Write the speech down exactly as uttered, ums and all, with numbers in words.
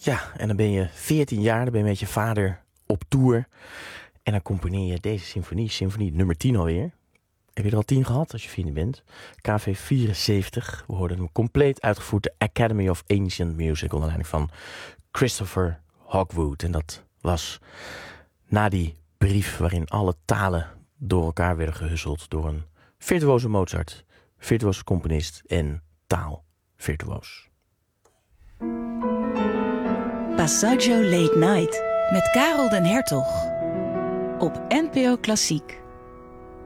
Ja, en dan ben je veertien jaar, dan ben je met je vader op tour. En dan componeer je deze symfonie, symfonie nummer tien alweer. Heb je er al tien gehad als je veertien bent? K V vierenzeventig, we hoorden hem compleet uitgevoerd. De Academy of Ancient Music, onder leiding van Christopher Hogwood. En dat was na die brief waarin alle talen door elkaar werden gehusseld door een virtuoze Mozart, virtuoze componist en taalvirtuoos. Passaggio Late Night met Karel den Hertog op N P O Klassiek.